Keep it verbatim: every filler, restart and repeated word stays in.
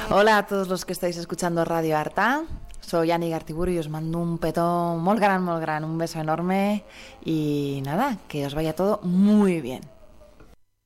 Hola a todos los que estáis escuchando Radio Arta. Soy Ani Gartiburu y os mando un petó muy gran, muy gran, un beso enorme y nada, que os vaya todo muy bien.